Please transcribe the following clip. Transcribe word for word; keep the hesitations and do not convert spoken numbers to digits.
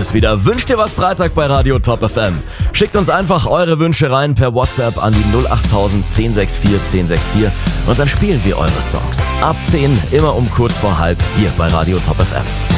es wieder. Wünscht ihr was Freitag bei Radio Top F M? Schickt uns einfach eure Wünsche rein per WhatsApp an die null achttausend zehn sechs vier zehn sechs vier und dann spielen wir eure Songs. Ab zehn, immer um kurz vor halb, hier bei Radio Top F M.